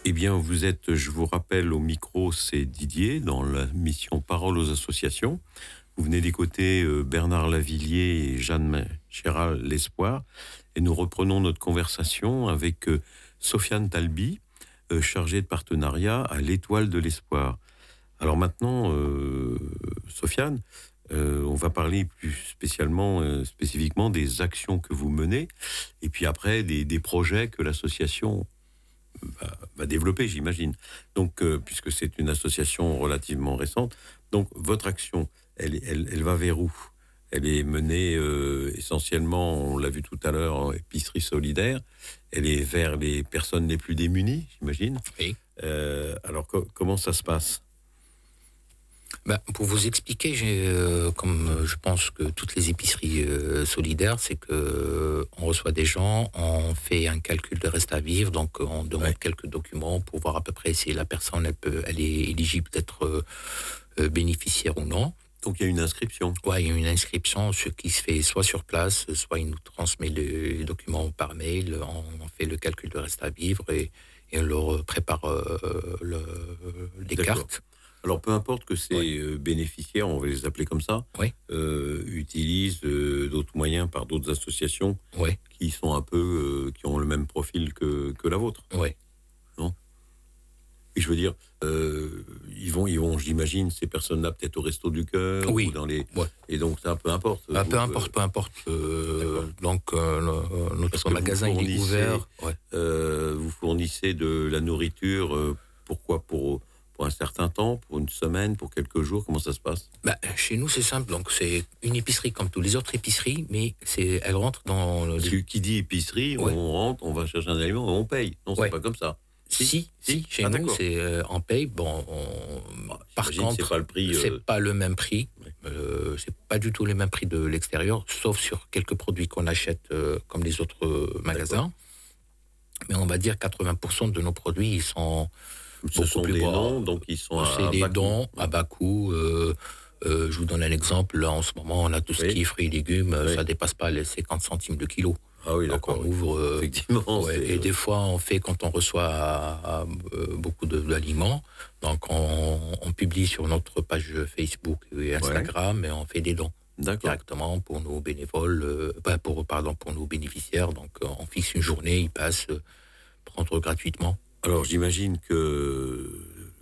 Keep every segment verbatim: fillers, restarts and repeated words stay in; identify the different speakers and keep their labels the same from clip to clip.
Speaker 1: Eh bien, vous êtes, je vous rappelle, au micro, c'est Didier, dans la mission Parole aux associations. Vous venez d'écouter euh, Bernard Lavillier et Jeanne Chéral l'Espoir. Et nous reprenons notre conversation avec euh, Sofiane Talbi, euh, chargée de partenariat à l'Étoile de l'Espoir. Alors maintenant, euh, Sofiane, euh, on va parler plus spécialement, euh, spécifiquement des actions que vous menez, et puis après des, des projets que l'association va, va développer, j'imagine. Donc, euh, puisque c'est une association relativement récente, donc votre action, elle, elle, elle va vers où ? Elle est menée euh, essentiellement, on l'a vu tout à l'heure, en épicerie solidaire. Elle est vers les personnes les plus démunies, j'imagine.
Speaker 2: Oui.
Speaker 1: Euh, alors, co- comment ça se passe ?
Speaker 2: Ben, pour vous expliquer, j'ai, euh, comme euh, je pense que toutes les épiceries euh, solidaires, c'est que euh, on reçoit des gens, on fait un calcul de reste à vivre, donc euh, on demande
Speaker 1: Ouais.
Speaker 2: quelques documents pour voir à peu près si la personne elle peut, elle est éligible d'être euh, euh, bénéficiaire ou non.
Speaker 1: Donc, il y a une inscription.
Speaker 2: Ouais, il y a une inscription, ce qui se fait soit sur place, soit il nous transmet les documents par mail, on, on fait le calcul de reste à vivre et, et on leur prépare euh, le, les
Speaker 1: D'accord.
Speaker 2: cartes.
Speaker 1: Alors, peu importe que ces
Speaker 2: Ouais.
Speaker 1: euh, bénéficiaires, on va les appeler comme ça,
Speaker 2: Oui.
Speaker 1: euh, utilisent euh, d'autres moyens par d'autres associations
Speaker 2: Oui,
Speaker 1: qui sont un peu, euh, qui ont le même profil que, que la vôtre.
Speaker 2: oui.
Speaker 1: Et je veux dire, euh, ils vont, ils vont, j'imagine, ces personnes-là peut-être au Resto du Cœur
Speaker 2: Oui.
Speaker 1: ou dans les.
Speaker 2: Ouais.
Speaker 1: Et donc ça, peu importe.
Speaker 2: Ah,
Speaker 1: Vous,
Speaker 2: peu
Speaker 1: euh,
Speaker 2: importe, peu importe. Euh, donc euh, le-
Speaker 1: Parce
Speaker 2: notre
Speaker 1: que
Speaker 2: magasin
Speaker 1: vous
Speaker 2: il est
Speaker 1: fournissez-
Speaker 2: ouvert. Ouais.
Speaker 1: euh, vous fournissez de la nourriture. Euh, pourquoi pour pour un certain temps, pour une semaine, pour quelques jours. Comment ça se passe ?
Speaker 2: Bah, chez nous c'est simple. Donc c'est une épicerie comme toutes les autres épiceries, mais c'est elle rentre dans le.
Speaker 1: Parce que qui dit épicerie,
Speaker 2: Ouais.
Speaker 1: on rentre, on va chercher un aliment, on paye. Non, c'est
Speaker 2: Ouais.
Speaker 1: pas comme ça.
Speaker 2: Si, si,
Speaker 1: si.
Speaker 2: chez
Speaker 1: Ah,
Speaker 2: nous
Speaker 1: d'accord.
Speaker 2: c'est euh, en paye. Bon, on-
Speaker 1: Bah,
Speaker 2: par
Speaker 1: j'imagine que
Speaker 2: contre
Speaker 1: c'est pas le prix.
Speaker 2: c'est
Speaker 1: euh,
Speaker 2: pas le même prix.
Speaker 1: Ouais.
Speaker 2: Euh, c'est pas du tout le même prix de l'extérieur, sauf sur quelques produits qu'on achète euh, comme les autres euh, magasins. Mais on va dire quatre-vingts pour cent de nos produits ils sont
Speaker 1: Ce
Speaker 2: beaucoup
Speaker 1: sont
Speaker 2: plus
Speaker 1: des
Speaker 2: bas.
Speaker 1: dons, donc ils sont à,
Speaker 2: C'est
Speaker 1: à
Speaker 2: des
Speaker 1: bas coût.
Speaker 2: dons à bas coût. Euh, euh, je vous donne un exemple. Là, en ce moment, on a tout ce
Speaker 1: Oui.
Speaker 2: qui est fruits et légumes. euh,
Speaker 1: Oui.
Speaker 2: Ça dépasse pas les cinquante centimes de kilo.
Speaker 1: Ah oui,
Speaker 2: Donc,
Speaker 1: d'accord.
Speaker 2: on
Speaker 1: oui.
Speaker 2: ouvre. euh,
Speaker 1: Effectivement.
Speaker 2: ouais,
Speaker 1: c'est-
Speaker 2: et des fois, on fait quand on reçoit à- à, euh, beaucoup de- d'aliments. Donc, on, on publie sur notre page Facebook et Instagram et on fait des dons
Speaker 1: D'accord.
Speaker 2: directement pour nos bénévoles, euh, pas pour pardon pour nos bénéficiaires. Donc, euh, on fixe une journée, ils passent euh, prendre gratuitement.
Speaker 1: Alors, j'imagine que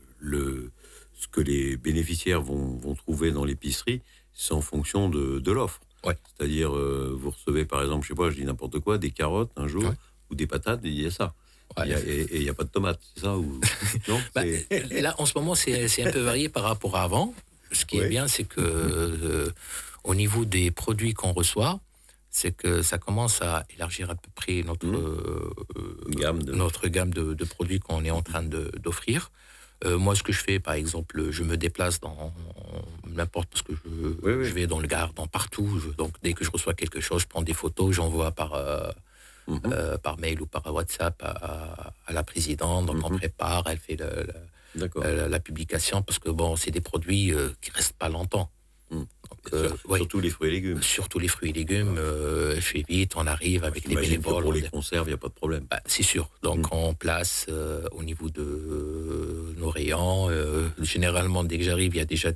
Speaker 1: le, ce que les bénéficiaires vont, vont trouver dans l'épicerie, c'est en fonction de, de l'offre.
Speaker 2: Ouais.
Speaker 1: C'est-à-dire, euh, vous recevez, par exemple, je sais pas, je dis n'importe quoi, des carottes un jour,
Speaker 2: Ouais.
Speaker 1: ou des patates, et il y a ça.
Speaker 2: Ouais.
Speaker 1: Il y a- et il n'y a pas de tomates, c'est ça ou... Non
Speaker 2: Bah,
Speaker 1: c'est-
Speaker 2: là, en ce moment, c'est c'est un peu varié par rapport à avant. Ce qui
Speaker 1: Oui.
Speaker 2: est bien, c'est que euh, au niveau des produits qu'on reçoit, c'est que ça commence à élargir à peu près notre
Speaker 1: Mmh.
Speaker 2: euh,
Speaker 1: Une gamme de...
Speaker 2: notre gamme de, de produits qu'on est en train de- d'offrir. Euh, moi, ce que je fais, par exemple, je me déplace dans n'importe parce que je,
Speaker 1: Oui, oui.
Speaker 2: je vais dans le Gard, dans partout. Je- donc, dès que je reçois quelque chose, je prends des photos, j'envoie par euh,
Speaker 1: Mhm.
Speaker 2: euh, par mail ou par WhatsApp à, à la présidente. Donc, on
Speaker 1: Mhm.
Speaker 2: prépare, elle fait le- le,
Speaker 1: D'accord.
Speaker 2: euh, la publication parce que bon, c'est des produits euh, qui restent pas longtemps.
Speaker 1: Mm.
Speaker 2: Donc,
Speaker 1: Bien
Speaker 2: euh,
Speaker 1: sûr.
Speaker 2: ouais,
Speaker 1: Surtout les fruits et légumes.
Speaker 2: surtout les fruits et légumes, euh, je fais vite, on arrive avec les
Speaker 1: J'imagine que
Speaker 2: bénévoles.
Speaker 1: pour
Speaker 2: on
Speaker 1: les
Speaker 2: dé-
Speaker 1: conserves, il n'y a pas de problème.
Speaker 2: Bah, c'est sûr. Donc
Speaker 1: Mm.
Speaker 2: on place euh, au niveau de euh, nos rayons. euh, généralement, dès que j'arrive, il y a déjà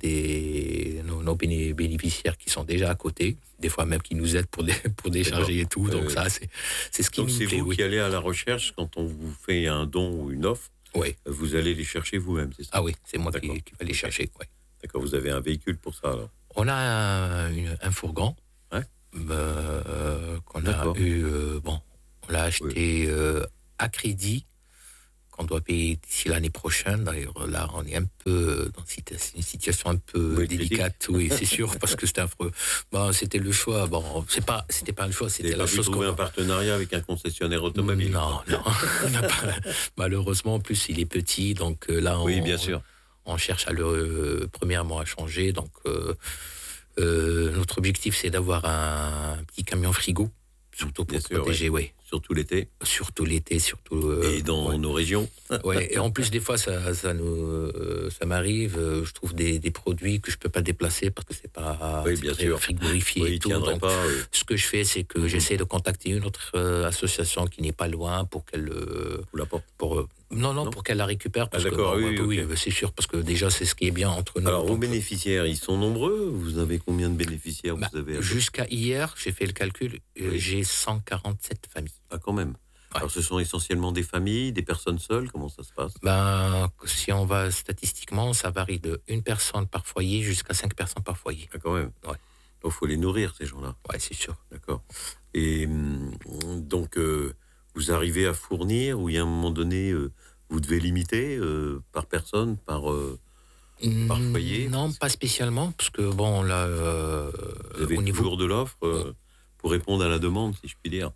Speaker 2: des nos, nos béné- bénéficiaires qui sont déjà à côté. Des fois même qui nous aident pour dé- pour décharger et tout. Donc
Speaker 1: Euh,
Speaker 2: ça, c'est c'est ce qui
Speaker 1: Donc
Speaker 2: nous
Speaker 1: c'est
Speaker 2: plaît.
Speaker 1: vous
Speaker 2: Oui.
Speaker 1: qui allez à la recherche quand on vous fait un don ou une offre,
Speaker 2: Oui.
Speaker 1: vous allez les chercher vous-même, c'est ça ?
Speaker 2: Ah oui, c'est moi qui,
Speaker 1: D'accord.
Speaker 2: qui vais les chercher. Ouais.
Speaker 1: D'accord, vous avez un véhicule pour ça alors ?
Speaker 2: On a un, une- un fourgon
Speaker 1: Ouais.
Speaker 2: euh, qu'on a
Speaker 1: D'accord.
Speaker 2: eu. euh, bon, on l'a acheté euh, à crédit, qu'on doit payer d'ici l'année prochaine. D'ailleurs, là, on est un peu dans une situation un peu
Speaker 1: Oui,
Speaker 2: délicate. Oui, c'est sûr, parce que c'était affreux. Bon, c'était le choix. Bon, c'est pas, c'était pas le choix,
Speaker 1: Vous
Speaker 2: c'était
Speaker 1: n'avez
Speaker 2: la
Speaker 1: pas pu
Speaker 2: chose
Speaker 1: trouver
Speaker 2: qu'on.
Speaker 1: un partenariat avec un concessionnaire automobile ?
Speaker 2: Non, non. On n'a pas- malheureusement, en plus, il est petit, donc euh, là, on,
Speaker 1: Oui, bien sûr.
Speaker 2: on cherche à le euh, premièrement à changer. Donc, euh, euh, notre objectif, c'est d'avoir un petit camion frigo, surtout pour
Speaker 1: Bien sûr,
Speaker 2: protéger, ouais.
Speaker 1: Surtout l'été
Speaker 2: Surtout l'été, surtout. euh,
Speaker 1: et dans
Speaker 2: ouais.
Speaker 1: nos régions.
Speaker 2: Ouais, et en plus, des fois, ça, ça, nous, euh, ça m'arrive. euh, Je trouve des, des produits que je peux pas déplacer parce que c'est pas
Speaker 1: Oui,
Speaker 2: c'est
Speaker 1: bien
Speaker 2: très
Speaker 1: sûr.
Speaker 2: frigorifié
Speaker 1: Oui,
Speaker 2: et
Speaker 1: il
Speaker 2: tout.
Speaker 1: tiendrait
Speaker 2: Donc,
Speaker 1: pas. euh,
Speaker 2: ce que je fais, c'est que
Speaker 1: Mhm.
Speaker 2: j'essaie de contacter une autre euh, association qui n'est pas loin pour qu'elle, euh,
Speaker 1: vous l'apporte.
Speaker 2: pour euh, Non, non,
Speaker 1: Non
Speaker 2: pour qu'elle la récupère. Parce
Speaker 1: Ah, d'accord,
Speaker 2: que,
Speaker 1: oui,
Speaker 2: bon,
Speaker 1: oui,
Speaker 2: oui,
Speaker 1: ok.
Speaker 2: c'est sûr, parce que déjà, c'est ce qui est bien entre nous.
Speaker 1: Alors, vos
Speaker 2: donc,
Speaker 1: bénéficiaires, ils sont nombreux? Vous avez combien de bénéficiaires
Speaker 2: bah,
Speaker 1: vous avez?
Speaker 2: jusqu'à hier, j'ai fait le calcul, euh,
Speaker 1: Oui.
Speaker 2: j'ai cent quarante-sept familles.
Speaker 1: Ah, quand même.
Speaker 2: Ouais.
Speaker 1: Alors, ce sont essentiellement des familles, des personnes seules? Comment ça se passe?
Speaker 2: Ben, si on va statistiquement, ça varie de une personne par foyer jusqu'à cinq personnes par foyer.
Speaker 1: Ah, quand même.
Speaker 2: Ouais.
Speaker 1: Donc, il faut les nourrir, ces gens-là.
Speaker 2: Ouais, c'est sûr.
Speaker 1: D'accord. Et hum, donc, euh, vous arrivez à fournir, ou il y a un moment donné, euh, vous devez limiter euh, par personne, par, euh, par foyer?
Speaker 2: Non, pas spécialement, parce que bon, là, euh,
Speaker 1: Vous avez
Speaker 2: au niveau
Speaker 1: toujours de l'offre euh, pour répondre à la demande, si je puis dire.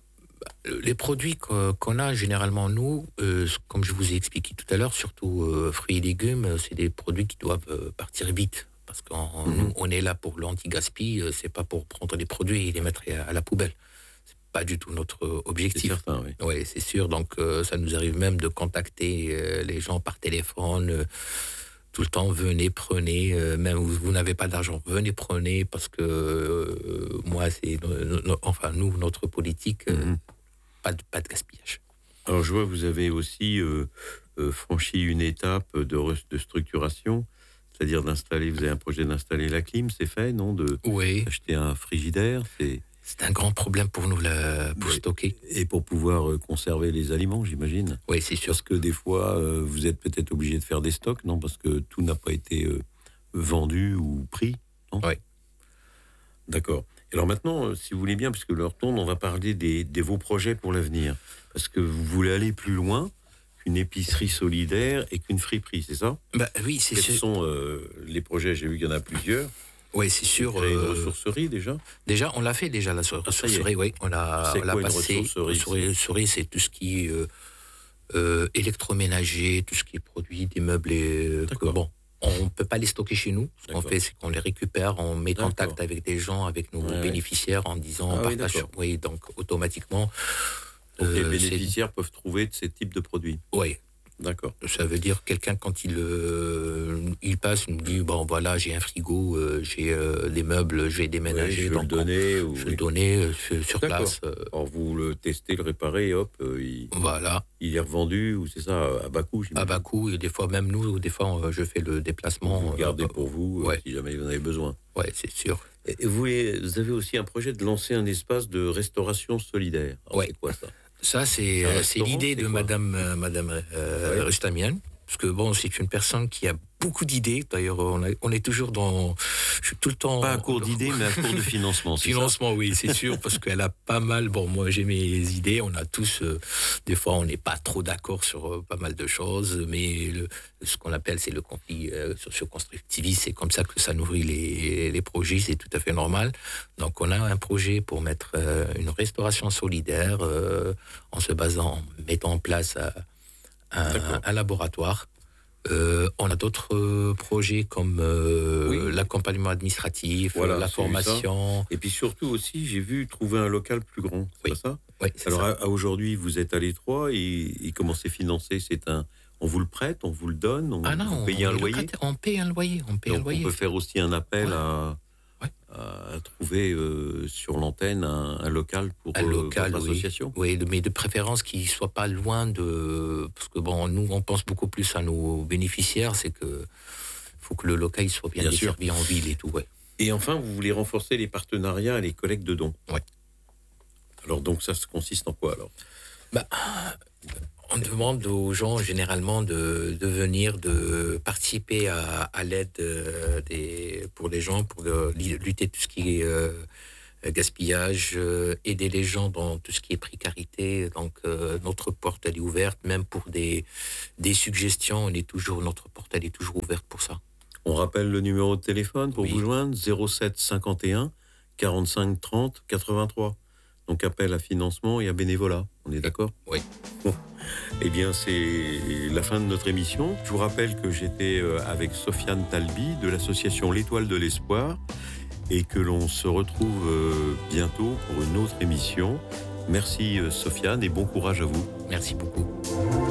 Speaker 2: les produits que- qu'on a généralement nous, euh, comme je vous ai expliqué tout à l'heure, surtout euh, fruits et légumes, euh, c'est des produits qui doivent euh, partir vite. Parce que nous, on est là pour l'anti-gaspi, euh, c'est pas pour prendre des produits et les mettre à, à la poubelle. C'est pas du tout notre euh,
Speaker 1: C'est
Speaker 2: objectif.
Speaker 1: certain, oui.
Speaker 2: Oui, c'est sûr. Donc, euh, ça nous arrive même de contacter euh, les gens par téléphone. euh, tout le temps, venez, prenez. euh, même vous, vous n'avez pas d'argent, venez, prenez. Parce que euh, moi, c'est. no- no- no- enfin, nous, notre politique, euh,
Speaker 1: Mhm.
Speaker 2: pas, de, pas de gaspillage.
Speaker 1: Alors, je vois que vous avez aussi euh, euh, franchi une étape de, re- de structuration, c'est-à-dire d'installer, vous avez un projet d'installer la clim, c'est fait, non? De
Speaker 2: Oui,
Speaker 1: acheter un frigidaire, c'est
Speaker 2: c'est un grand problème pour nous là, pour
Speaker 1: Oui.
Speaker 2: stocker.
Speaker 1: et pour pouvoir euh, conserver les aliments, j'imagine.
Speaker 2: Oui, c'est sûr.
Speaker 1: Parce que des fois, euh, vous êtes peut-être obligé de faire des stocks, non? Parce que tout n'a pas été euh, vendu ou pris, non?
Speaker 2: Oui.
Speaker 1: D'accord. Alors maintenant, euh, si vous voulez bien, puisque l'heure tourne, on va parler des, des vos projets pour l'avenir. Parce que vous voulez aller plus loin qu'une épicerie solidaire et qu'une friperie, c'est ça?
Speaker 2: Bah, oui, c'est
Speaker 1: Quels
Speaker 2: sûr.
Speaker 1: sont euh, les projets? J'ai vu qu'il y en a plusieurs.
Speaker 2: Oui, c'est sûr.
Speaker 1: Créer une
Speaker 2: euh,
Speaker 1: ressourcerie déjà?
Speaker 2: Déjà, on l'a fait déjà la
Speaker 1: Ah, ça y est.
Speaker 2: ressourcerie. Oui, on a,
Speaker 1: C'est
Speaker 2: on l'a
Speaker 1: quoi une
Speaker 2: passé.
Speaker 1: ressourcerie?
Speaker 2: Ressourcerie, c'est tout ce qui est euh, euh, électroménager, tout ce qui est produit, des meubles. Et, euh, que,
Speaker 1: D'accord.
Speaker 2: bon, on ne peut pas les stocker chez nous. Ce qu'on
Speaker 1: D'accord.
Speaker 2: fait, c'est qu'on les récupère, on met en contact
Speaker 1: D'accord.
Speaker 2: avec des gens, avec nos
Speaker 1: Ouais, ouais.
Speaker 2: bénéficiaires, en disant
Speaker 1: Ah
Speaker 2: on
Speaker 1: oui,
Speaker 2: partage.
Speaker 1: d'accord.
Speaker 2: Oui, donc automatiquement.
Speaker 1: Donc les
Speaker 2: euh, c'est-
Speaker 1: bénéficiaires peuvent trouver de ces types de produits.
Speaker 2: Oui,
Speaker 1: D'accord.
Speaker 2: ça veut dire quelqu'un quand il euh, il passe, il nous dit bon voilà, j'ai un frigo, euh, j'ai euh, des meubles, je vais
Speaker 1: Ouais,
Speaker 2: déménager,
Speaker 1: je vais le
Speaker 2: donc on-
Speaker 1: donner. Ou...
Speaker 2: je vais le donner euh, sur, sur
Speaker 1: D'accord.
Speaker 2: place. euh,
Speaker 1: Alors vous le testez, le réparez, et hop, euh, il,
Speaker 2: voilà.
Speaker 1: il est revendu, ou c'est ça, à bas coût,
Speaker 2: À
Speaker 1: j'imagine.
Speaker 2: bas coût, et des fois même nous, des fois euh, je fais le déplacement.
Speaker 1: Vous le gardez
Speaker 2: euh,
Speaker 1: pour vous, euh,
Speaker 2: ouais.
Speaker 1: si jamais vous en avez besoin.
Speaker 2: Ouais, c'est sûr.
Speaker 1: Et vous, vous avez aussi un projet de lancer un espace de restauration solidaire. Alors,
Speaker 2: Ouais.
Speaker 1: c'est quoi ça?
Speaker 2: Ça, c'est
Speaker 1: Un
Speaker 2: euh, c'est
Speaker 1: restaurant,
Speaker 2: l'idée
Speaker 1: c'est
Speaker 2: de
Speaker 1: quoi?
Speaker 2: Madame, euh, Madame euh,
Speaker 1: Ouais.
Speaker 2: Rustamian. Parce que bon, c'est une personne qui a beaucoup d'idées. D'ailleurs, on, a- on est toujours dans. Je suis tout le temps.
Speaker 1: Pas à court d'idées, mais à court de financement. c'est ça?
Speaker 2: Financement, oui, c'est sûr, parce qu'elle a pas mal. Bon, moi, j'ai mes idées. On a tous. euh, des fois, on n'est pas trop d'accord sur euh, pas mal de choses, mais le- ce qu'on appelle, c'est le conflit euh, socio-constructiviste. C'est comme ça que ça nourrit les, les projets. C'est tout à fait normal. Donc, on a un projet pour mettre euh, une restauration solidaire euh, en se basant, en mettant en place euh, un,
Speaker 1: D'accord.
Speaker 2: un laboratoire. Euh, on a d'autres euh, projets comme euh,
Speaker 1: Oui.
Speaker 2: l'accompagnement administratif,
Speaker 1: Voilà,
Speaker 2: euh, la
Speaker 1: j'ai vu ça.
Speaker 2: formation.
Speaker 1: Et puis surtout aussi, j'ai vu trouver un local plus grand. C'est
Speaker 2: Oui.
Speaker 1: pas ça?
Speaker 2: Oui, c'est
Speaker 1: Alors
Speaker 2: ça.
Speaker 1: à, à aujourd'hui, vous êtes à l'étroit, et, et comment c'est financé? C'est un, on vous le prête, on vous le donne, on,
Speaker 2: Ah non,
Speaker 1: vous payez
Speaker 2: on
Speaker 1: un
Speaker 2: est
Speaker 1: loyer.
Speaker 2: locataire, on paye un loyer, on paye un
Speaker 1: Donc on
Speaker 2: loyer.
Speaker 1: peut faire aussi un appel
Speaker 2: Ouais.
Speaker 1: à,
Speaker 2: Ouais.
Speaker 1: à, à trouver euh, sur l'antenne un, un local pour
Speaker 2: Un
Speaker 1: euh,
Speaker 2: local,
Speaker 1: votre
Speaker 2: oui.
Speaker 1: association.
Speaker 2: Oui, de- mais de préférence qu'il soit pas loin de, parce que bon, nous on pense beaucoup plus à nos bénéficiaires, c'est que faut que le local il soit bien,
Speaker 1: Bien sûr.
Speaker 2: desservi en ville et tout, ouais.
Speaker 1: Et enfin, vous voulez renforcer les partenariats et les collectes de dons.
Speaker 2: Ouais.
Speaker 1: Alors donc ça se consiste en quoi alors?
Speaker 2: On demande aux gens généralement de, de venir, de participer à, à l'aide euh, des, pour les gens, pour euh, lutter tout ce qui est euh, gaspillage, euh, aider les gens dans tout ce qui est précarité. Donc euh, notre porte elle est ouverte, même pour des, des suggestions, on est toujours, notre porte elle est toujours ouverte pour ça.
Speaker 1: On rappelle le numéro de téléphone pour
Speaker 2: Oui.
Speaker 1: vous joindre, zéro sept cinquante et un quarante-cinq trente quatre-vingt-trois. Donc appel à financement et à bénévolat, on est d'accord?
Speaker 2: Oui.
Speaker 1: Bon. Eh bien, c'est la fin de notre émission. Je vous rappelle que j'étais euh, avec Sofiane Talbi de l'association L'Étoile de l'Espoir, et que l'on se retrouve euh, bientôt pour une autre émission. Merci euh, Sofiane, et bon courage à vous.
Speaker 2: Merci beaucoup.